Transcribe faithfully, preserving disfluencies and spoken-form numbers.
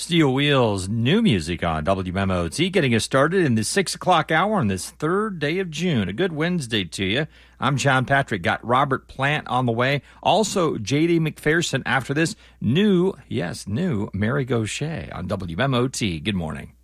Steel Wheels, new music on W M O T, getting us started in the six o'clock hour on this third day of June. A good Wednesday to you. I'm John Patrick. Got Robert Plant on the way. Also, J D McPherson after this. New, yes, new Mary Gauthier on W M O T. Good morning.